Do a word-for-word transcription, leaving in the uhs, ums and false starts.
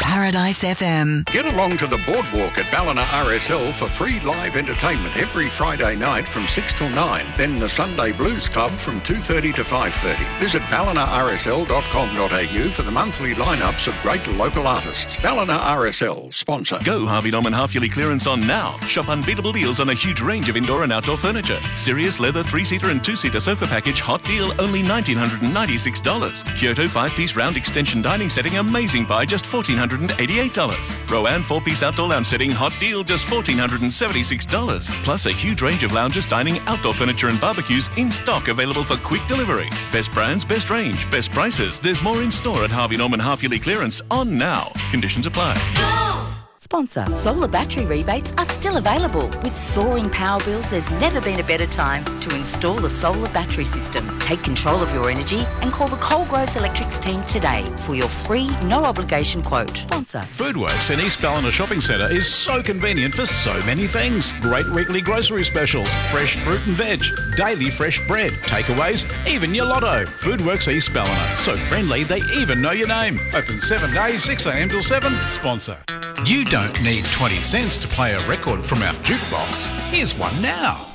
Paradise F M. Get along to the boardwalk at Ballina R S L for free live entertainment every Friday night from six till nine. Then the Sunday Blues Club from two thirty to five thirty. Visit ballina r s l dot com dot a u for the monthly lineups of great local artists. Ballina R S L, sponsor. Go Harvey Norman half-yearly clearance on now. Shop unbeatable deals on a huge range of indoor and outdoor furniture. Sirius leather three-seater and two-seater sofa package, hot deal, only one thousand nine hundred ninety-six dollars. Kyoto five-piece round extension dining setting, amazing buy, just one thousand four hundred eighty-eight dollars. Rowan four-piece outdoor lounge setting, hot deal, just one thousand four hundred seventy-six dollars. Plus a huge range of lounges, dining, outdoor furniture and barbecues in stock, available for quick delivery. Best brands, best range, best prices. There's more in store at Harvey Norman half-yearly clearance on now. Conditions apply. Sponsor. Solar battery rebates are still available. With soaring power bills, there's never been a better time to install a solar battery system. Take control of your energy and call the Coalgroves Electrics team today for your free, no-obligation quote. Sponsor. Foodworks in East Ballina Shopping Centre is so convenient for so many things. Great weekly grocery specials, fresh fruit and veg, daily fresh bread, takeaways, even your lotto. Foodworks East Ballina. So friendly, they even know your name. Open seven days, six a m till seven. Sponsor. You don't need twenty cents to play a record from our jukebox. Here's one now.